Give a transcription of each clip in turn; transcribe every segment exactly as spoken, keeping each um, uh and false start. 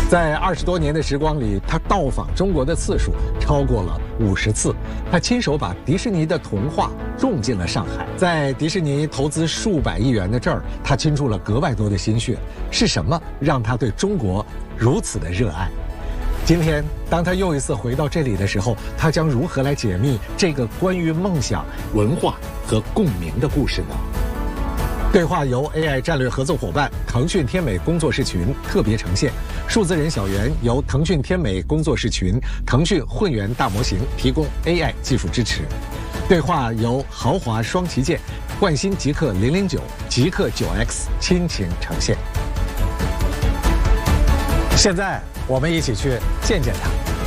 在二十多年的时光里，他到访中国的次数超过了五十次。他亲手把迪士尼的童话种进了上海，在迪士尼投资数百亿元的这儿，他倾注了格外多的心血。是什么让他对中国如此的热爱？今天，当他又一次回到这里的时候，他将如何来解密这个关于梦想、文化和共鸣的故事呢？对话由 A I 战略合作伙伴腾讯天美工作室群特别呈现，数字人小圆由腾讯天美工作室群、腾讯混元大模型提供 A I 技术支持。对话由豪华双旗舰冠新极氪零零九、极氪九 X 亲情呈现。现在我们一起去见见他。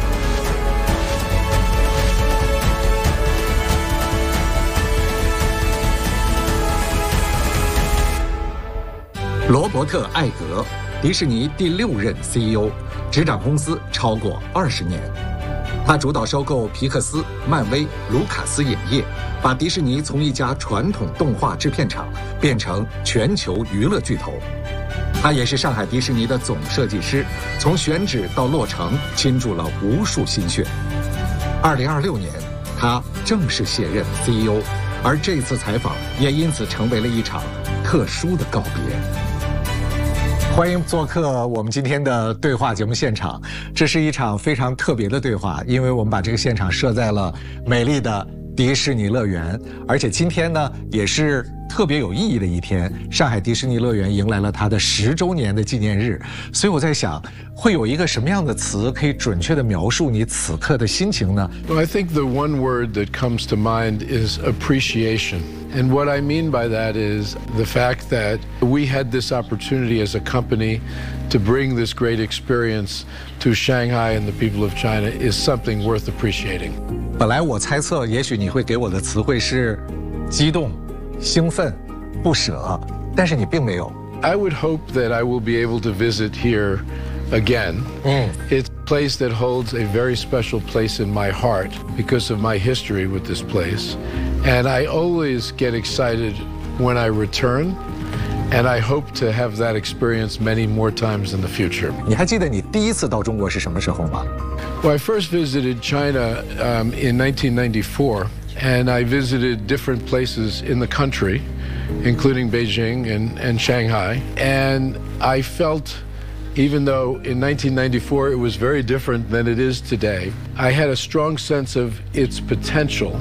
罗伯特·艾格，迪士尼第六任 C E O， 执掌公司超过二十年。他主导收购皮克斯、漫威、卢卡斯影业，把迪士尼从一家传统动画制片厂变成全球娱乐巨头。他也是上海迪士尼的总设计师，从选址到落成倾注了无数心血。二零二六年，他正式卸任 C E O， 而这次采访也因此成为了一场特殊的告别。欢迎做客我们今天的对话节目现场，这是一场非常特别的对话，因为我们把这个现场设在了美丽的迪士尼乐园，而且今天呢也是特别有意义的一天，上海迪士尼乐园迎来了它的十周年的纪念日，所以我在想，会有一个什么样的词可以准确地描述你此刻的心情呢？ Well, I think the one word that comes to mind is appreciation. And what I mean by that is the fact that we had this opportunity as a company to bring this great experience to Shanghai and the people of China is something worth appreciating. 本来我猜测，也许你会给我的词汇是激动、兴奋、不舍，但是你并没有。 I would hope that I will be able to visit here again. Mm. It's a place that holds a very special place in my heart because of my history with this place. And I always get excited when I return, and I hope to have that experience many more times in the future. 你还记得你第一次到中国是什么时候吗？ Well, I first visited China um, in nineteen ninety-four, and I visited different places in the country, including Beijing and, and Shanghai. And I felt, even though in nineteen ninety-four it was very different than it is today, I had a strong sense of its potential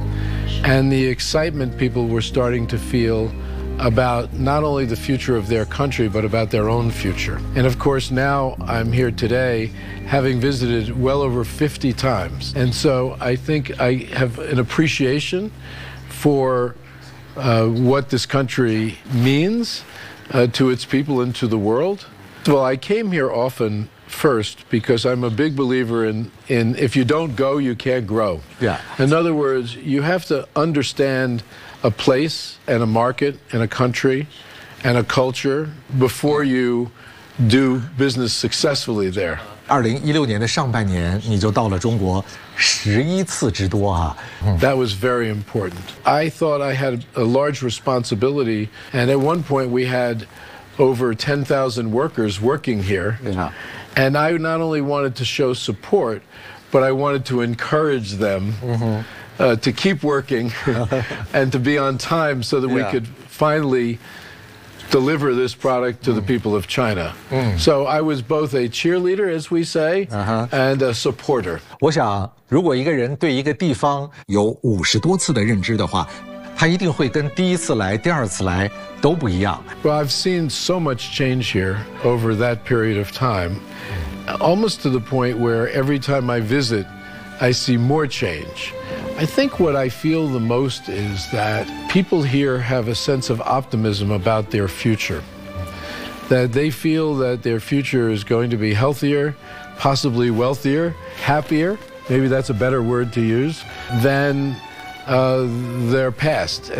and the excitement people were starting to feel about not only the future of their country, but about their own future. And of course, now I'm here today, having visited well over fifty times. And so I think I have an appreciation for uh, what this country means uh, to its people and to the world. Well, I came here often first because I'm a big believer in, in if you don't go, you can't grow. Yeah. In other words, you have to understand a place and a market and a country and a culture before you do business successfully there. 二零一六年的上半年，你就到了中国十一次之多啊。 That was very important. I thought I had a large responsibility, and at one point we had over ten thousand workers working here. Yeah. And I not only wanted to show support, but I wanted to encourage them mm-hmm. uh, to keep working and to be on time so that yeah. we could finally deliver this product to mm. the people of China. Mm. So I was both a cheerleader, as we say, uh-huh. and a supporter. 我想，如果一个人对一个地方有五十多次的认知的话，他一定会跟第一次来、第二次来都不一样。 Well, I've seen so much change here over that period of time, almost to the point where every time I visit, I see more change. I think what I feel the most is that people here have a sense of optimism about their future, that they feel that their future is going to be healthier, possibly wealthier, happier, maybe that's a better word to use, than uh, their past.